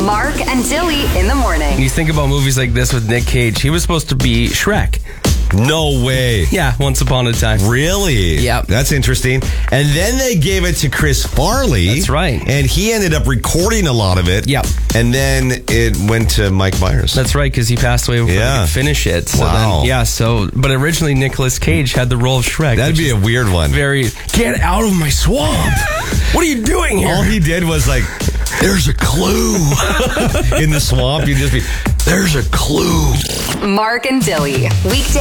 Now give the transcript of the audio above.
Mark and Dilly in the morning. You think about movies like this with Nick Cage, he was supposed to be Shrek. No way. Yeah, once upon a time. Really? Yep. That's interesting. And then they gave it to Chris Farley. That's right. And he ended up recording a lot of it. Yep. And then it went to Mike Myers. That's right, because he passed away before he could finish it. So Wow. but originally Nicolas Cage had the role of Shrek. That'd be a weird one. Get out of my swamp. What are you doing here? All he did was like, there's a clue. In the swamp, you'd just be, there's a clue. Mark and Dilly, weekday